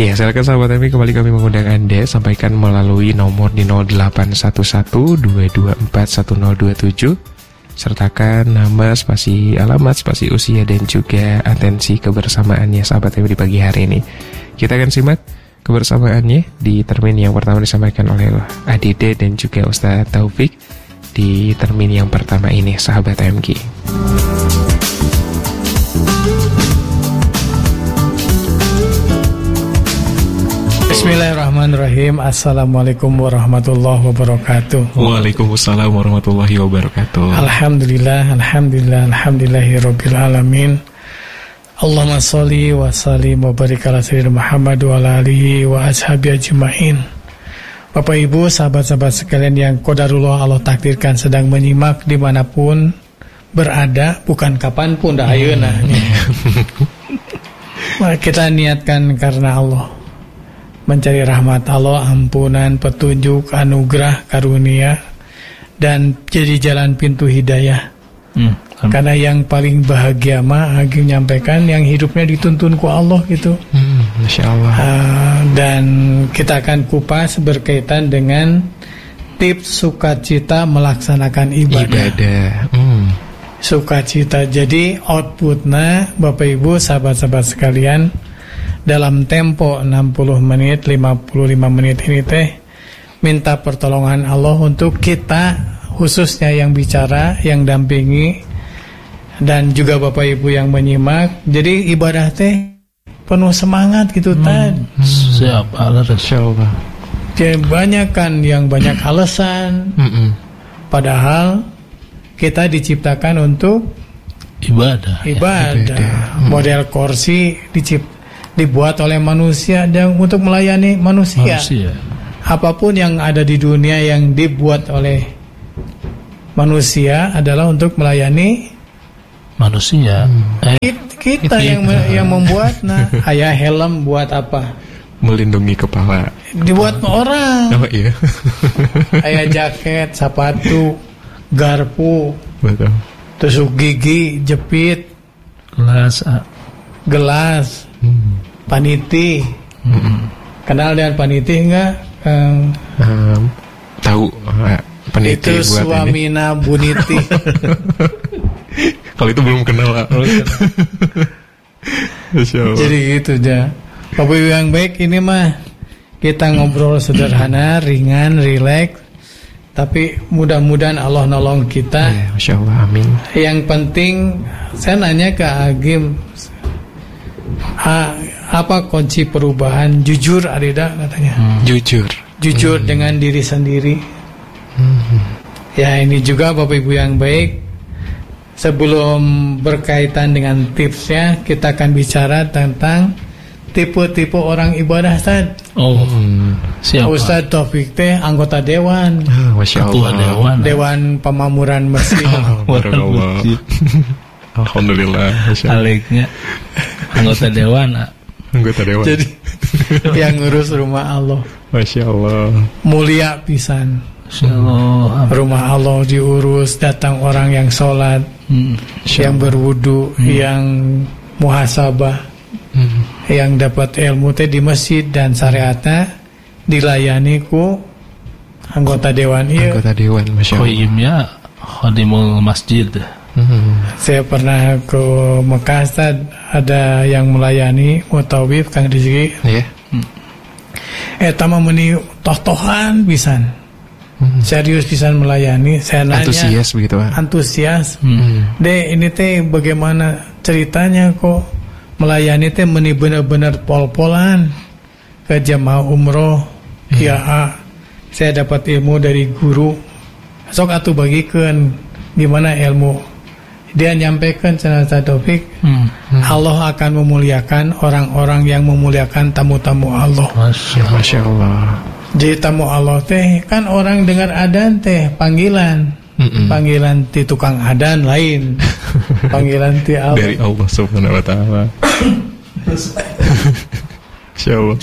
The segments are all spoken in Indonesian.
Ya, silakan sahabat MI, kembali kami mengundang Anda, sampaikan melalui nomor di 0811-224-1027. Sertakan nama, spasi alamat, spasi usia, dan juga atensi kebersamaannya sahabat MI di pagi hari ini. Kita akan simak kebersamaannya di termin yang pertama disampaikan oleh Adide dan juga Ustaz Taufik di termin yang pertama ini, sahabat MG. Bismillahirrahmanirrahim. Assalamualaikum warahmatullahi wabarakatuh. Waalaikumsalam warahmatullahi wabarakatuh. Alhamdulillahirabbil alamin. Allahumma sholli wa sallim wa barik ala sayyidina Muhammad wa ala alihi wa ashabi ajmain. Bapak Ibu, sahabat-sahabat sekalian yang qadarullah Allah takdirkan sedang menyimak dimanapun berada, bukan kapanpun dah ayeuna. Kita niatkan karena Allah, mencari rahmat Allah, ampunan, petunjuk, anugerah, karunia, dan jadi jalan pintu hidayah. Karena yang paling bahagia mah Agim nyampaikan yang hidupnya dituntun ku Allah gitu. Masya Allah. Dan kita akan kupas berkaitan dengan tips sukacita melaksanakan ibadah. Sukacita. Jadi outputnya Bapak Ibu, sahabat-sahabat sekalian, dalam tempo 60 menit, 55 menit ini minta pertolongan Allah untuk kita, khususnya yang bicara, yang dampingi, dan juga Bapak Ibu yang menyimak. Jadi ibadah penuh semangat gitu Siap, insyaallah. Jadi banyak kan yang banyak alasan. Padahal kita diciptakan untuk ibadah. Model kursi dibuat oleh manusia dan untuk melayani manusia. Apapun yang ada di dunia yang dibuat oleh manusia adalah untuk melayani manusia. Kita yang membuat. Nah, aya helm buat apa? Melindungi kepala. Dibuat orang. Oh iya. Aya jaket, sepatu, garpu, betul. Tusuk gigi, jepit, gelas, paniti. Kenal dengan paniti enggak? Tahu. Paniti itu buat suamina ini. Buniti. Kalau itu belum kenal. Jadi gitu aja. Bapak Ibu yang baik, ini mah kita ngobrol sederhana, ringan, rileks, tapi mudah-mudahan Allah nolong kita. Masya Allah, amin. Yang penting saya nanya ke Agim, apa kunci perubahan? Jujur, Adida katanya. Jujur dengan diri sendiri. Ya, ini juga Bapak Ibu yang baik. Sebelum berkaitan dengan tipsnya, kita akan bicara tentang tipe-tipe orang ibadah, Ustaz. Siapa? Ustaz Taufik anggota dewan. Masya Allah. Dewan Pemamuran Masjid. Alhamdulillah. Aliknya anggota dewan. Jadi yang ngurus rumah Allah. Masya Allah. Mulia pisan. Rumah Allah diurus, datang orang yang sholat, yang berwudu, yang muhasabah, yang dapat ilmu di masjid, dan syariatnya dilayani ku anggota dewan. Anggota dewan, Masya Allah. Qayyimnya khadimul masjid. Saya pernah ke Mekah, ada yang melayani mutawif Kang Rizki. Eta mah meuni toh-tohan pisan. Serius pisan melayani. Saya nanya, antusias begitu, Pak. Antusias. Ini bagaimana ceritanya kok melayani meni benar-benar pol-polan ke jamaah umroh. Saya dapat ilmu dari guru. Sok atuh bagikeun gimana ilmu. Dia nyampaikan cenah Taufik, Allah akan memuliakan orang-orang yang memuliakan tamu-tamu Allah. Masya Allah. Jadi tamu Allah kan orang dengar adzan panggilan. Panggilan ti tukang adzan lain. Panggilan ti Allah. Dari Allah Subhanahu wa taala. Insyaallah.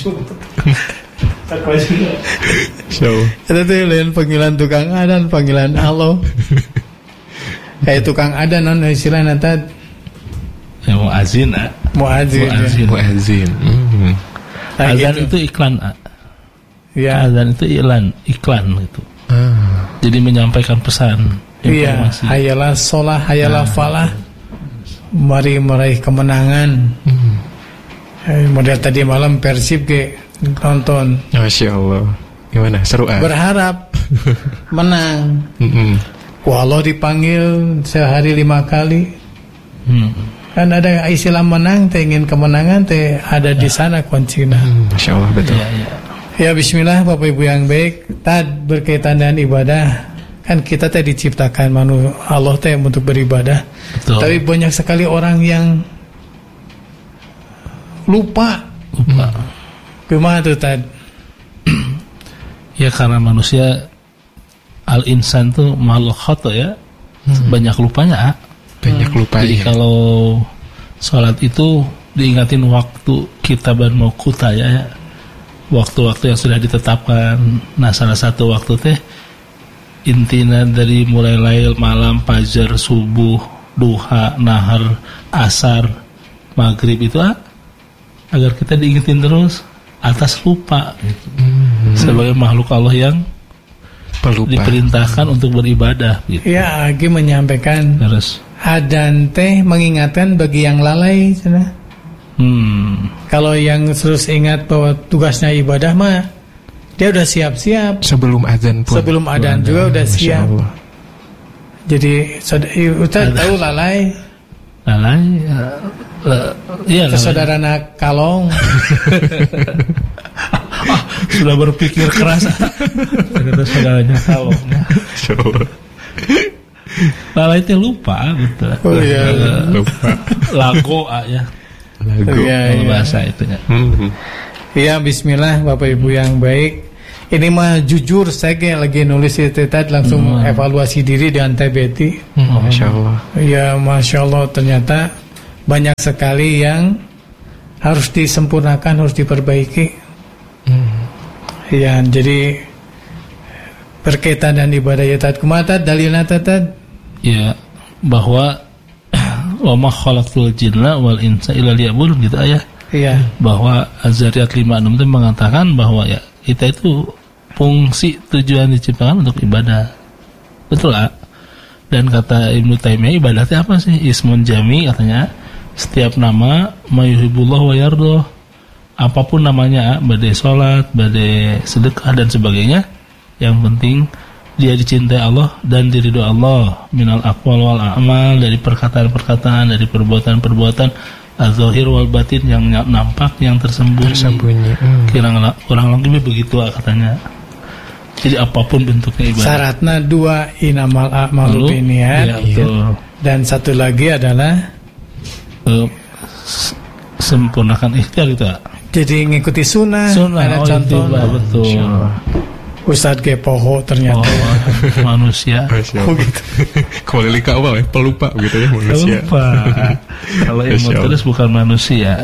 Insyaallah. Itu lain panggilan tukang adzan, panggilan Allah. Kayak tukang adzan non istilahna muazin. Muazin. Azan gitu. itu iklan. Ya. Azan itu iklan gitu. Jadi menyampaikan pesan, Iya, informasi. hayalah sholah, hayalah falah. Mari meraih kemenangan. Model tadi malam Persib ke nonton. Masya Allah. Gimana? Seru Berharap menang. Walau dipanggil sehari 5 kali. Kan ada istilah menang, teh ingin kemenangan, teh ada di sana kuncinya. Masya Allah, betul. Ya bismillah Bapak Ibu yang baik. Tad berkaitan dengan ibadah, kan kita teh diciptakan Allah teh untuk beribadah. Betul. Tapi banyak sekali orang yang lupa. Gimana tuh Tad? Ya karena manusia al-insan tuh makhluk khata ya. Banyak lupanya. Banyak lupanya. Jadi kalau sholat itu diingatin waktu kitaban mauquta ya. Waktu-waktu yang sudah ditetapkan. Nah salah satu waktu teh intina dari mulai lail, malam, fajar, subuh, duha, nahar, asar, maghrib itu agar kita diingetin terus atas lupa gitu. Sebagai makhluk Allah yang Pelupa. diperintahkan untuk beribadah gitu. Ya, Agi menyampaikan Terus adan teh mengingatkan bagi yang lalai sana. Kalau yang terus ingat bahwa tugasnya ibadah mah dia udah siap-siap. Sebelum azan pun. Sebelum adzan juga udah Masya siap. Allah. Jadi Ustaz tahu lalai iya saudara anak kalong. sudah berpikir keras. Kata saudaranya kalong. Masya Allah. Lalai itu lupa gitu. Oh iya. Lupa. Lago ya. Lagu. Iya, Kalau iya. bahasa itunya. Ya bismillah Bapak Ibu yang baik. Ini mah jujur saya kayak lagi nulis itu tadi langsung evaluasi diri dengan TBT. Masya Allah. Ya Masya Allah ternyata banyak sekali yang harus disempurnakan, harus diperbaiki. Ya jadi berkaitan dengan ibadah ya tadi kumata dalilnya tadi. Ya bahwa wa ma khalaqtul jinna wal insa illa liya'budun gitu ayah. Iya. Bahwa Az-Zariyat 56 itu mengatakan bahwa ya kita itu fungsi tujuan diciptakan untuk ibadah. Betul lah. Dan kata Ibnu Taimiyah ibadah itu apa sih? Ismun jami katanya. Setiap nama mayuhibullah wa yardoh. Apapun namanya, badai sholat, badai sedekah dan sebagainya. Yang penting dia dicintai Allah dan diridho Allah. Minal aqwal wal a'mal, dari perkataan-perkataan, dari perbuatan-perbuatan, az-zahir wal batin, yang nampak, yang tersembunyi. Kurang lebih begitu katanya. Jadi apapun bentuknya ibadah. Syaratnya 2 inamal a'malu binniyat. Ya, betul. Dan satu lagi adalah sempurnakan ikhtiar itu. jadi ngikuti sunnah. Ada contoh. Betul. Ustadz Gepoho ternyata. Manusia. Oh gitu. Kembali ke awal ya, pelupa gitu ya manusia. Lupa. Kalau ilmu terus bukan manusia.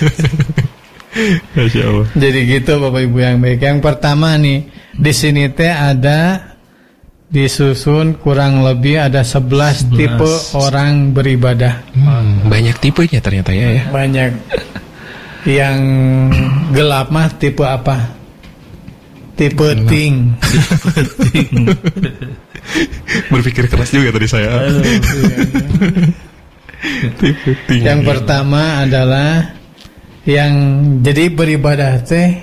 Masya Allah. Jadi gitu Bapak Ibu yang baik. Yang pertama nih, di sini teh ada disusun kurang lebih ada 11 tipe orang beribadah. Banyak tipenya ternyata ya. Banyak. Yang gelap mah tipe apa? Tipe ting. Berpikir keras juga tadi saya. Tipe ting. Yang pertama adalah yang jadi beribadah teh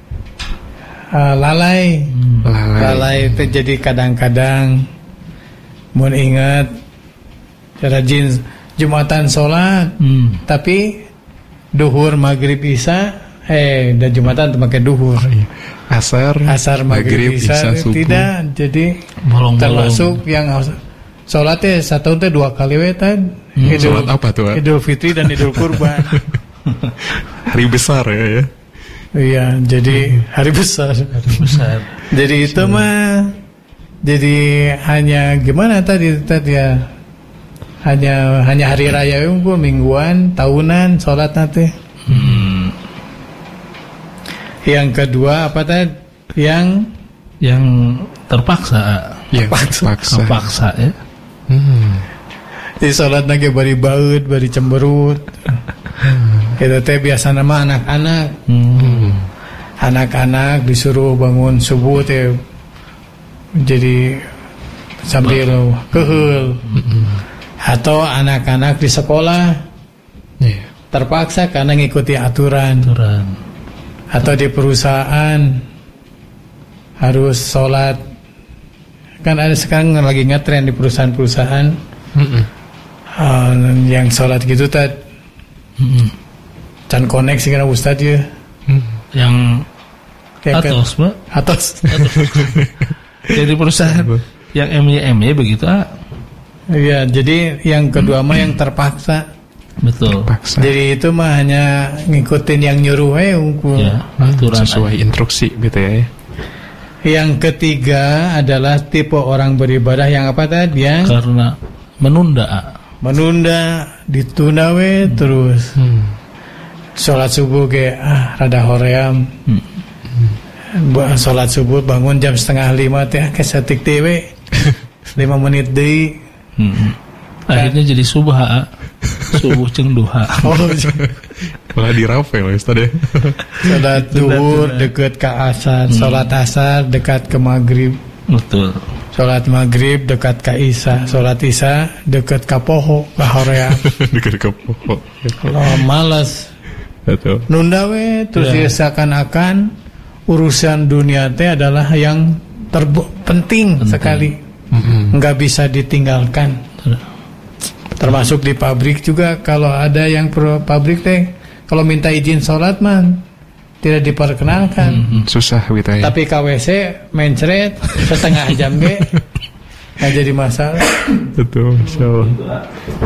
lalai. Lalai teh jadi kadang-kadang mun ingat rajin Jumatan sholat, tapi duhur maghrib isya dan Jumatan pakai duhur. Asar maghrib isya tidak, jadi termasuk yang sholatnya satu teh 2 kali wetan. Sholat apa tuh? Idul Fitri dan Idul Kurban. Hari besar ya. Iya, jadi hari besar. Jadi itu mah jadi hanya gimana tadi ya? Hanya hari raya unggul, mingguan, tahunan sholat nanti. Yang kedua apa tadi? Yang terpaksa. Terpaksa ya. Jadi sholat lagi bari baut, bari cemberut. Itu teh biasa nama anak-anak. anak-anak disuruh bangun subuh teh jadi sambil keheul. Atau anak-anak di sekolah terpaksa karena ngikuti aturan. Atau di perusahaan harus sholat. Kan ada sekarang lagi ngetren di perusahaan-perusahaan yang sholat gitu tad. Can koneksi karena Ustadz ya. Yang atos, Pak. Atos. Jadi perusahaan yang MY begitu, Iya, jadi yang kedua mah yang terpaksa. Betul. Terpaksa. Jadi itu mah hanya ngikutin yang nyuruh ya, aturan sesuai instruksi gitu ya. Yang ketiga adalah tipe orang beribadah yang apa tadi? Yang karena menunda ditunda terus. Sholat subuh ke rada hoream. Sholat subuh bangun jam 4:30 teh ke setik dewe 5 menit deui. Akhirnya jadi subuh jeung duha. Malah dirapel Ustaz ya. Sholat zuhur dekat ke asar, sholat asar dekat ke maghrib. Betul. Sholat maghrib dekat ke isya, sholat isya dekat ke poho, ke hoream. Dekat ke poho. Kalau malas Betul. nunda terus seakan-akan urusan dunia teh adalah yang penting sekali. Nggak bisa ditinggalkan. Termasuk di pabrik juga, kalau ada yang pabrik teh kalau minta izin sholat man tidak diperkenalkan. Susah gitu ya. Tapi KWC mencret setengah jam nggak jadi masalah. Betul, insyaallah.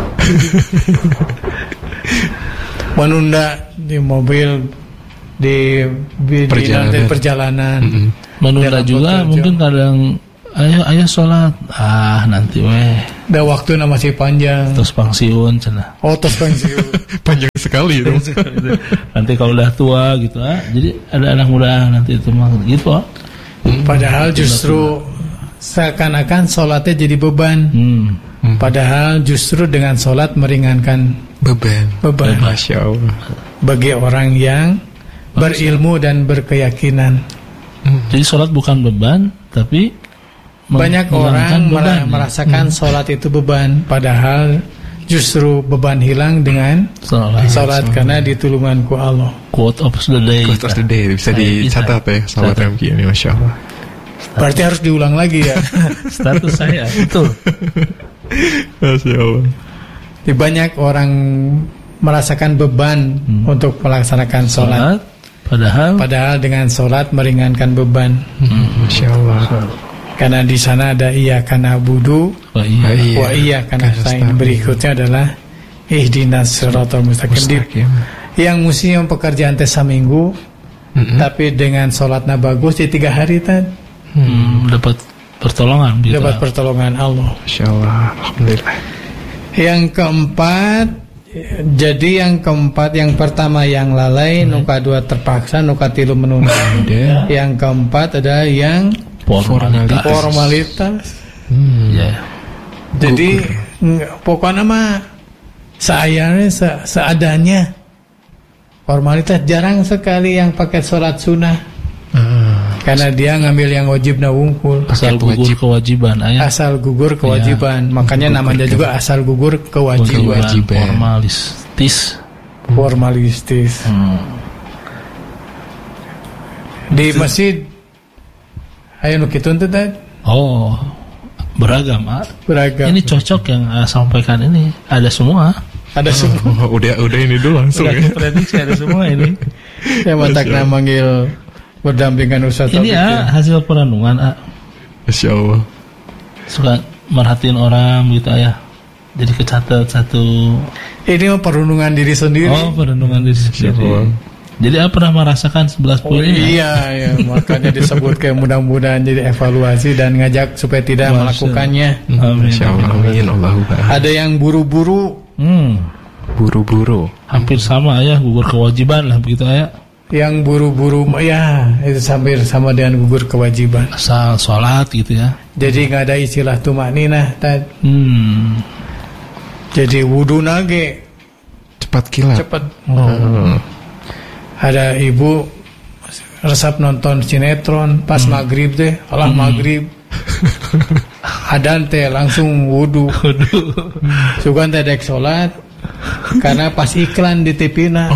Menunda di mobil di perjalanan. Menunda juga mungkin kadang ayo sholat nanti udah waktu masih panjang terus pensiun cenah. Terus pensiun panjang sekali itu. Nanti kalau udah tua gitu jadi ada anak muda nanti itu mah gitu. Padahal justru seakan-akan sholatnya jadi beban. Padahal justru dengan sholat meringankan beban. Masya Allah. Bagi orang yang berilmu dan berkeyakinan. Jadi sholat bukan beban, tapi banyak orang merasakan sholat itu beban, padahal justru beban hilang dengan sholat karena ditulunganku Allah. Quote of the day. Quote of the day bisa dicatat ya sahabat MQ ini, Masya Allah. Berarti harus diulang lagi ya. Status saya betul. Masya Allah. Banyak orang merasakan beban untuk melaksanakan sholat. Padahal dengan sholat meringankan beban. Masya Allah. Karena di sana ada iyyaka na'budu wa iyyaka nasta'in. Berikutnya adalah ihdinas siratal mustaqim. Yang mestinya pekerjaan teh saminggu, tapi dengan sholatnya bagus di 3 hari dapat pertolongan. Dapat pertolongan Allah. Masya Allah. Alhamdulillah. Yang keempat, yang pertama yang lalai, nuka 2 terpaksa, nuka 3 menunda. Yang keempat adalah yang formalitas. Jadi pokoknya mah seadanya. Formalitas jarang sekali yang pakai sholat sunnah. Karena dia ngambil yang wajib na wungkul. Asal gugur kewajiban. Asal gugur kewajiban. Makanya namanya juga asal gugur kewajiban. Formalistis. Di masjid ayo nu kitu teh. Beragam. Ini cocok yang sampaikan ini. Ada semua. Udah ini dulu langsung ya. Prediksi ada semua ini. Yang matakna manggil berdampingan Ustaz. Ini hasil perenungan Masya Allah. Suka merhatiin orang gitu ya. Jadi kecatat satu. Ini mah perenungan diri sendiri. Perenungan diri sendiri. Jadi pernah merasakan 11 poin iya, makanya disebut kayak mudah-mudahan jadi evaluasi dan ngajak supaya tidak melakukannya. Masya Allah. Amin. Ada yang buru-buru. Buru-buru. Hampir sama ya, gugur kewajiban lah begitu ya. Yang buru-buru ya itu hampir sama dengan gugur kewajiban. Asal sholat gitu ya. Jadi nggak ada istilah tumakninah Jadi wudu nage cepat kilat. Ada ibu resep nonton sinetron pas maghrib teh, maghrib adan teh langsung wudu. Sugan teh dek salat karena pas iklan di TV-na.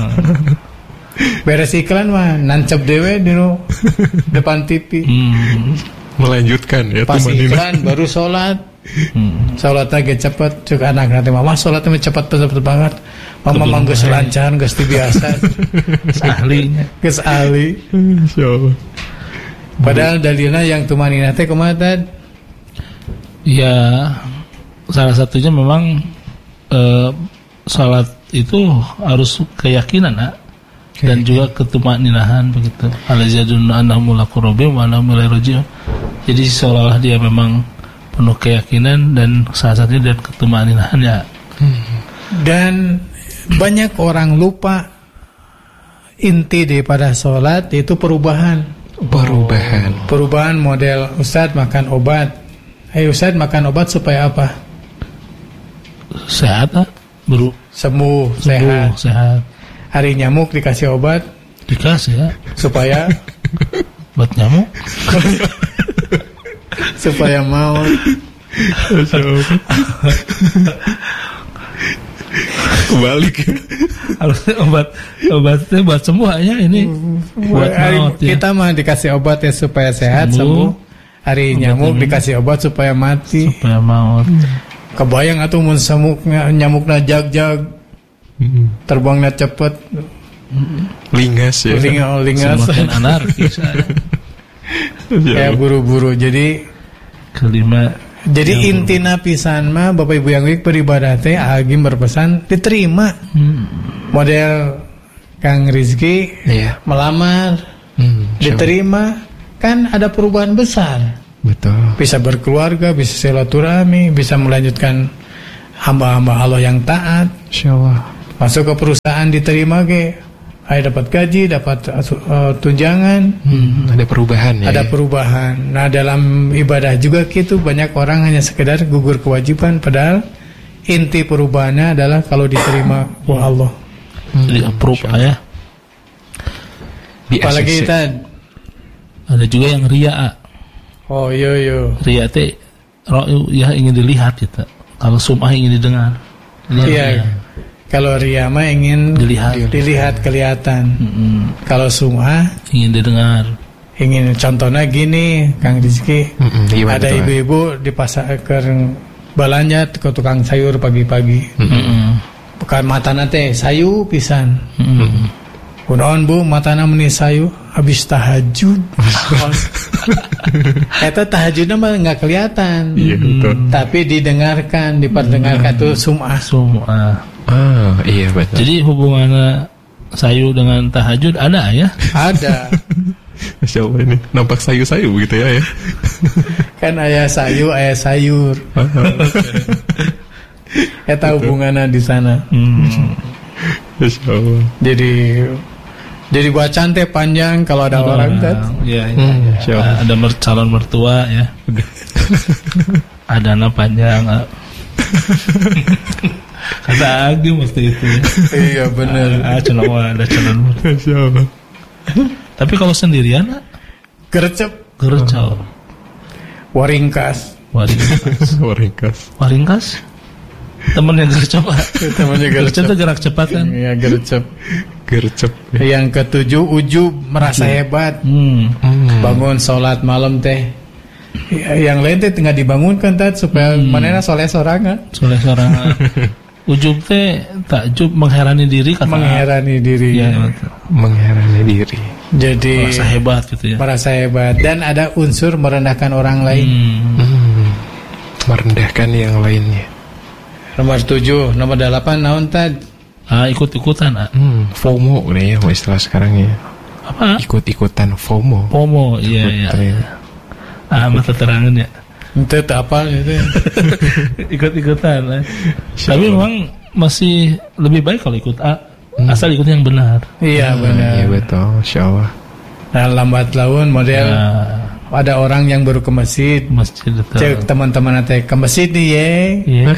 Beres iklan mah nancep dewe di depan TV. Melanjutkan ya pas iklan baru salat. Salat lagi cepet cek anak nanti mama salatnya cepet banget. Mama mah geus lancar geus biasa. Ahlinya. Geus ahli. Insyaallah. Padahal dalilnya yang tumanina teh kumaha Tad? Ya salah satunya memang salat itu harus keyakinan dan juga ketumaninahan begitu. Alazadun annahum laqurabim wa annahum ilaihi raji'un. Jadi seolah-olah dia memang penuh keyakinan dan salah satunya dan ketumaninahan ya. Dan banyak orang lupa inti daripada sholat itu perubahan model Ustadz makan obat. Ustadz makan obat supaya apa? Sehat sembuh sehat. Hari nyamuk dikasih obat ya supaya buat nyamuk supaya maut. Kebalik ya. Harusnya obatnya buat semua ya ini buat maut ya. Kita mah dikasih obat ya supaya sehat sembuh. Hari nyamuk dikasih obat supaya mati, supaya maut. Kebayang atuh mun nyamukna jag-jag terbangnya cepet, lingas ya. Lingas semakin anarkis. Ya buru-buru. Jadi kelima. Jadi intina pisan mah Bapak Ibu yang beribadah teh Agim berpesan diterima. Model Kang Rizky melamar diterima, kan ada perubahan besar. Betul. Bisa berkeluarga, bisa silaturahmi, bisa melanjutkan hamba-hamba Allah yang taat. Insyaallah. Masuk ke perusahaan diterima dapat gaji, dapat tunjangan. Ada perubahan ya. Ada perubahan. Nah, dalam ibadah juga gitu, banyak orang hanya sekedar gugur kewajiban, padahal inti perubahannya adalah kalau diterima oleh Allah. Jadi approve ya. Apalagi kita ada juga yang ria. Oh iya. Ria teh ya ingin dilihat gitu. Kalau sum'ah ingin didengar. Iya. Kalau ria mah ingin dilihat kelihatan. Kalau sum'ah ingin didengar. Contohnya gini, Kang Rizky. Ada ibu-ibu di pasar balanja ke tukang sayur pagi-pagi. Bukan matana teh sayu pisan. Kunaon Bu matana meni sayu habis tahajud. Eta tahajudnya mah enggak kelihatan. Tapi diperdengarkan tuh sum'ah. Iya betul. Jadi hubungannya sayu dengan tahajud ada ya? Ada. Masya Allah ini nampak sayu-sayu begitu ya. Kan ayah sayu, ayah sayur. Eta hubungannya di sana. Masya Allah. Jadi bacaan teh panjang kalau ada orang kan. Iya. Ada calon mertua ya. Adana panjang. Kata Agi waktu itu ya. Iya benar. Ada calon mertua. Tapi kalau sendirian gercep. Waringkas. Temen yang gercep. Gercep itu gerak cepat kan? Iya gercep. Yang ketujuh ujub, merasa hebat. Bangun sholat malam teh. Yang lain teh tengah dibangunkan tadi supaya manehna soleh sorangan. Ujub teh takjub mengherani diri kata. Mengherani diri. Jadi merasa hebat gitu ya. Merasa hebat dan ada unsur merendahkan orang lain. Merendahkan yang lainnya. Nomor 7, nomor 8 naon tad? Ikut-ikutan. FOMO nih ya istilah sekarang ya. Apa? Ikut-ikutan FOMO. Iya. Mata terangan ya. Itu apa gitu. Ikut-ikutan. Tapi memang masih lebih baik kalau ikut asal ikut yang benar. Iya benar. Iya betul, insyaallah. Nah, lambat laun model ada orang yang baru ke masjid cek teman-teman nanti ke masjid nih ya.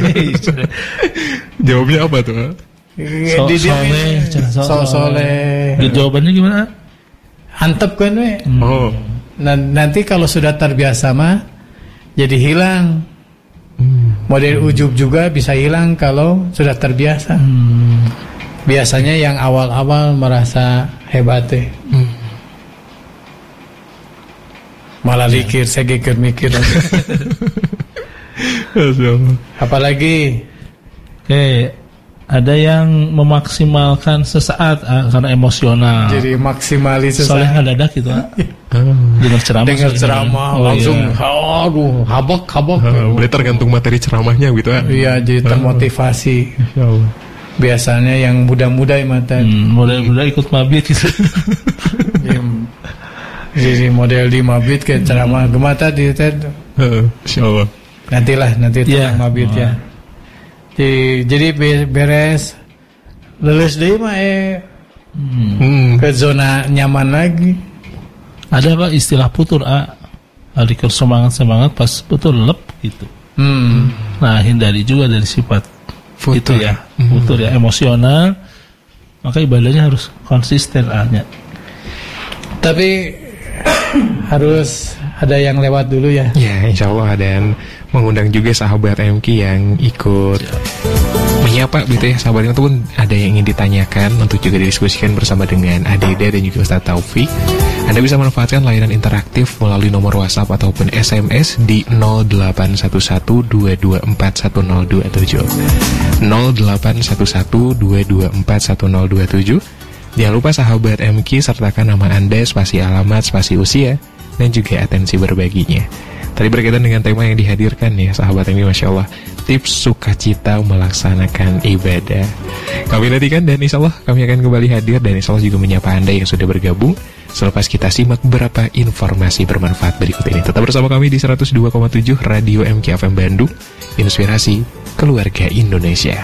Jawabnya apa tuh? Soleh Jawabannya gimana? Antep kan we. Nanti kalau sudah terbiasa mah jadi hilang. Model ujub juga bisa hilang kalau sudah terbiasa. Biasanya yang awal-awal merasa hebat teh. Malah zikir, saya mikir. Apalagi ada yang memaksimalkan sesaat karena emosional. Jadi maksimalis sesaat. Soalnya ngadadak gitu. Dengar ceramah langsung habak. Boleh tergantung materi ceramahnya gitu kan. Iya, jadi termotivasi. Biasanya yang muda-muda muda-muda ikut mabit gitu. Jadi model di mabit kayak ceramah gemata di TED. Insyaallah. Nanti tentang mabit ya. Jadi beres lulus deui mah ke zona nyaman lagi. Ada Pak istilah putur Adik semangat pas putur lep gitu. Nah, hindari juga dari sifat futur ya. Futur ya, emosional. Maka ibadahnya harus konsisten Tapi harus ada yang lewat dulu ya. Ya, insyaallah, dan mengundang juga sahabat MQ yang ikut menyapa gitu ya. Sahabat itu pun ada yang ingin ditanyakan untuk juga didiskusikan bersama dengan Adeda dan juga Ustaz Taufik. Anda bisa manfaatkan layanan interaktif melalui nomor WhatsApp ataupun SMS di 081122410227. 081122410227. Jangan lupa sahabat MQ sertakan nama Anda, spasi alamat, spasi usia, dan juga atensi berbaginya. Tadi berkaitan dengan tema yang dihadirkan ya sahabat ini, Masya Allah, tips sukacita melaksanakan ibadah. Kami nantikan dan insya Allah kami akan kembali hadir, dan insya Allah juga menyapa Anda yang sudah bergabung selepas kita simak beberapa informasi bermanfaat berikut ini. Tetap bersama kami di 102,7 Radio MQ FM Bandung, inspirasi keluarga Indonesia.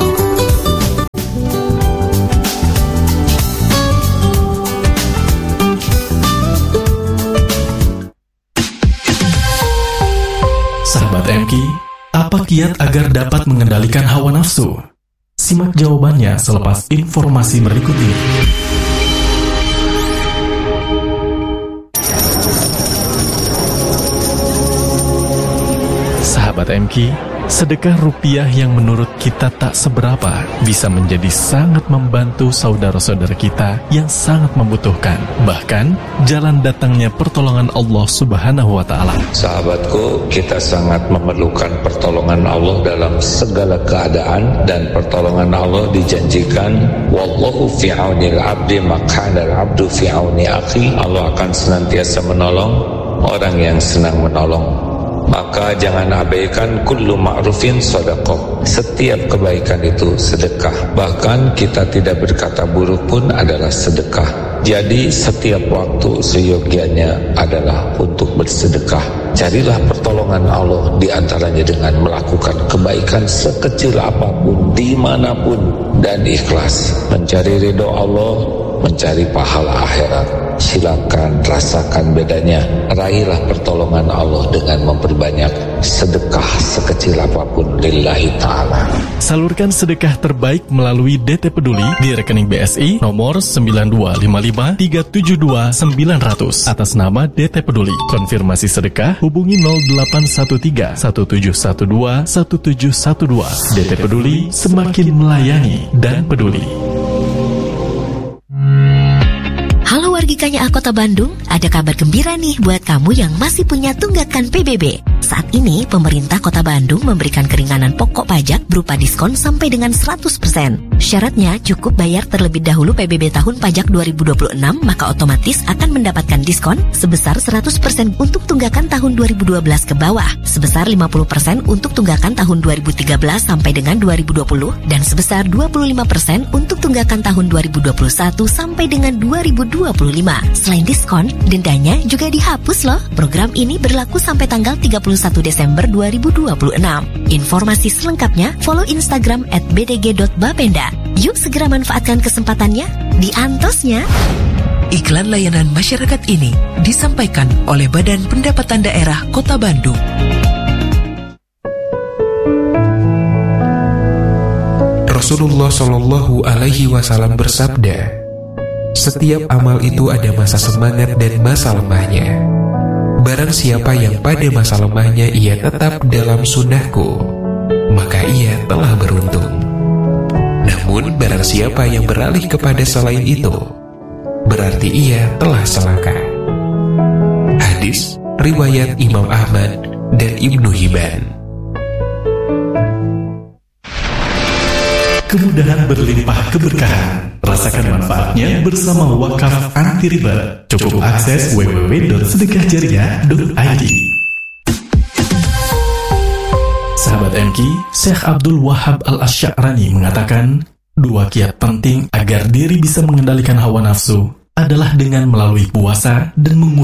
Sahabat MQ, apa kiat agar dapat mengendalikan hawa nafsu? Simak jawabannya selepas informasi berikut ini. Sahabat MQ, sedekah rupiah yang menurut kita tak seberapa bisa menjadi sangat membantu saudara-saudara kita yang sangat membutuhkan. Bahkan, jalan datangnya pertolongan Allah Subhanahu wa Ta'ala. Sahabatku, kita sangat memerlukan pertolongan Allah dalam segala keadaan, dan pertolongan Allah dijanjikan, wallahu fi aunil abdi makana al-abdu fi auni akhi. Allah akan senantiasa menolong orang yang senang menolong. Maka jangan abaikan kullu ma'rufin sedekah. Setiap kebaikan itu sedekah. Bahkan kita tidak berkata buruk pun adalah sedekah. Jadi setiap waktu seyogianya adalah untuk bersedekah. Carilah pertolongan Allah diantaranya dengan melakukan kebaikan sekecil apapun, dimanapun, dan ikhlas. Mencari ridho Allah, mencari pahala akhirat. Silakan rasakan bedanya. Raihlah pertolongan Allah dengan memperbanyak sedekah sekecil apapun lillahi ta'ala. Salurkan sedekah terbaik melalui DT Peduli di rekening BSI nomor 9255372900 atas nama DT Peduli. Konfirmasi sedekah hubungi 0813-1712-1712. DT Peduli, semakin melayani dan peduli. Halo wargikanya Kota Bandung, ada kabar gembira nih buat kamu yang masih punya tunggakan PBB. Saat ini, pemerintah Kota Bandung memberikan keringanan pokok pajak berupa diskon sampai dengan 100%. Syaratnya cukup bayar terlebih dahulu PBB tahun pajak 2026, maka otomatis akan mendapatkan diskon sebesar 100% untuk tunggakan tahun 2012 ke bawah, sebesar 50% untuk tunggakan tahun 2013 sampai dengan 2020, dan sebesar 25% untuk tunggakan tahun 2021 sampai dengan 2025. Selain diskon, dendanya juga dihapus loh. Program ini berlaku sampai tanggal 31 Desember 2026. Informasi selengkapnya follow Instagram @bdg.bapenda. Yuk segera manfaatkan kesempatannya di Antosnya. Iklan layanan masyarakat ini disampaikan oleh Badan Pendapatan Daerah Kota Bandung. Rasulullah Shallallahu Alaihi Wasallam bersabda, Setiap amal itu ada masa semangat dan masa lemahnya. Barang siapa yang pada masa lemahnya ia tetap dalam sunnahku, maka ia telah beruntung. Namun barang siapa yang beralih kepada selain itu, berarti ia telah celaka. Hadis riwayat Imam Ahmad dan Ibnu Hibban. Kemudahan berlimpah keberkahan. Rasakan manfaatnya bersama Wakaf Anti Riba. Cukup akses www.sedekahjariah.id. Sahabat MQ, Syekh Abdul Wahab Al-Asy'arani mengatakan, 2 kiat penting agar diri bisa mengendalikan hawa nafsu adalah dengan melalui puasa dan mengurangi